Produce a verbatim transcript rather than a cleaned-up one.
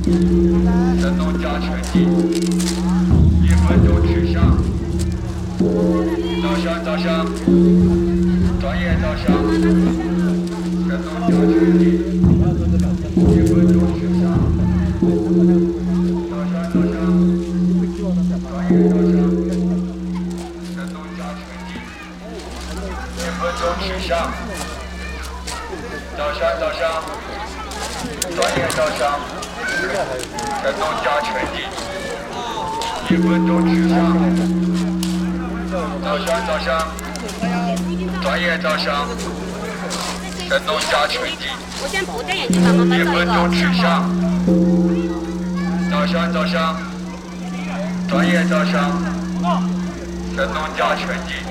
神农架拳击，一分钟取向。照相照相，专业照相。神农架拳击，一分钟取向。照相照相，专业照相。神农架拳击，一分钟取向。照相照相，专业照相。神农架拳击，一分钟取向。照相照相，专业照相。神农架拳击， 我先不戴眼镜，帮妈妈一照一个。 分钟取向。照相照相，专业照相。神农架拳击。